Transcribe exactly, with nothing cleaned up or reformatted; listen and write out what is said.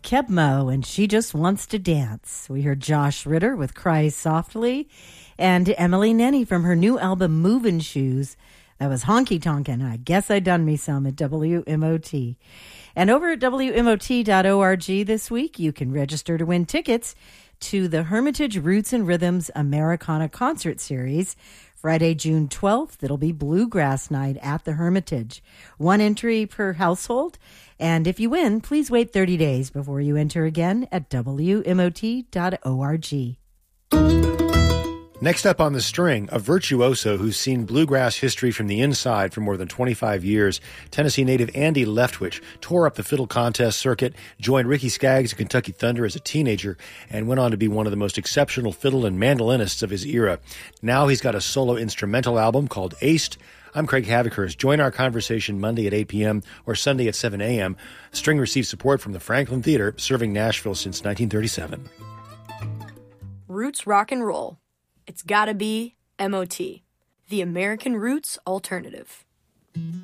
Kebmo, and She Just Wants to Dance. We heard Josh Ritter with Cry Softly, and Emily Nenny from her new album Movin' Shoes. That was Honky Tonkin'. I guess I done me some at W M O T. And over at W M O T dot org this week, you can register to win tickets to the Hermitage Roots and Rhythms Americana Concert Series. Friday, June twelfth, it'll be Bluegrass Night at the Hermitage. One entry per household. And if you win, please wait thirty days before you enter again at W M O T dot org. Next up on the string, a virtuoso who's seen bluegrass history from the inside for more than twenty-five years. Tennessee native Andy Leftwich tore up the fiddle contest circuit, joined Ricky Skaggs and Kentucky Thunder as a teenager, and went on to be one of the most exceptional fiddle and mandolinists of his era. Now he's got a solo instrumental album called Aced. I'm Craig Havikhurst. Join our conversation Monday at eight p.m. or Sunday at seven a.m. The string receives support from the Franklin Theater, serving Nashville since nineteen thirty-seven. Roots rock and roll. It's gotta be M O T, the American Roots Alternative.